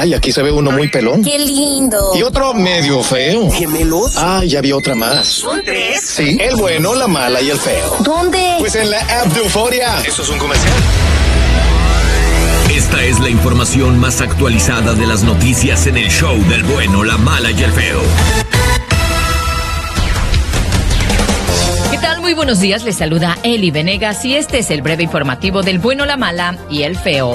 Ay, aquí se ve uno muy pelón. ¡Qué lindo! Y otro medio feo. ¿Gemelos? Ay, ya vi otra más. ¿Son 3? Sí, el bueno, la mala y el feo. ¿Dónde? Pues en la app de Euforia. ¿Eso es un comercial? Esta es la información más actualizada de las noticias en el show del bueno, la mala y el feo. ¿Qué tal? Muy buenos días, les saluda Eli Venegas y este es el breve informativo del bueno, la mala y el feo.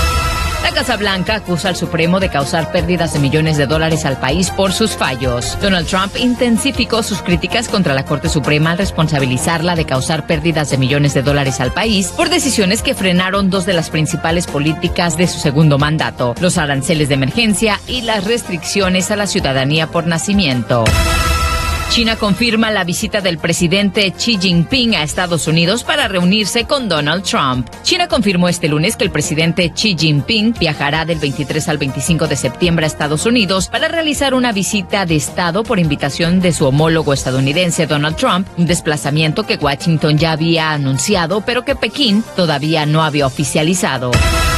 La Casa Blanca acusa al Supremo de causar pérdidas de millones de dólares al país por sus fallos. Donald Trump intensificó sus críticas contra la Corte Suprema al responsabilizarla de causar pérdidas de millones de dólares al país por decisiones que frenaron dos de las principales políticas de su segundo mandato, los aranceles de emergencia y las restricciones a la ciudadanía por nacimiento. China confirma la visita del presidente Xi Jinping a Estados Unidos para reunirse con Donald Trump. China confirmó este lunes que el presidente Xi Jinping viajará del 23 al 25 de septiembre a Estados Unidos para realizar una visita de Estado por invitación de su homólogo estadounidense Donald Trump, un desplazamiento que Washington ya había anunciado, pero que Pekín todavía no había oficializado.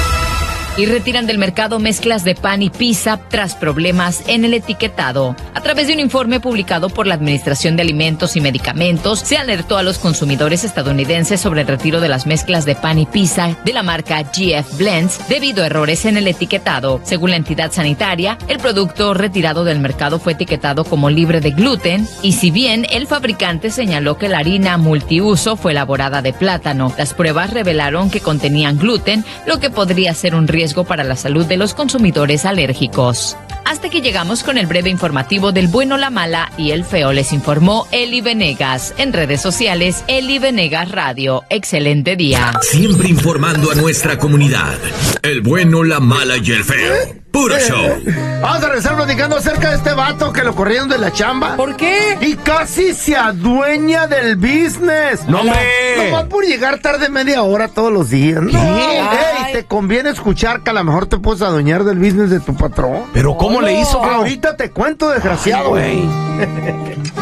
Y retiran del mercado mezclas de pan y pizza tras problemas en el etiquetado. A través de un informe publicado por la Administración de Alimentos y Medicamentos, se alertó a los consumidores estadounidenses sobre el retiro de las mezclas de pan y pizza de la marca GF Blends debido a errores en el etiquetado. Según la entidad sanitaria, el producto retirado del mercado fue etiquetado como libre de gluten y si bien el fabricante señaló que la harina multiuso fue elaborada de plátano, las pruebas revelaron que contenían gluten, lo que podría ser un riesgo para la salud de los consumidores alérgicos. Hasta que llegamos con el breve informativo del bueno, la mala y el feo. Les informó Eli Venegas. En redes sociales, Eli Venegas Radio. Excelente día. Siempre informando a nuestra comunidad. El bueno, la mala y el feo. Puro show. Vamos a regresar platicando acerca de este vato que lo corrieron de la chamba. ¿Por qué? Y casi se adueña del business. ¡No, hombre! Nomás por llegar tarde media hora todos los días. No. Ey, te conviene escuchar que a lo mejor te puedes adueñar del business de tu patrón. ¿Pero cómo le hizo, bro? Ahorita te cuento, desgraciado. Ay, güey.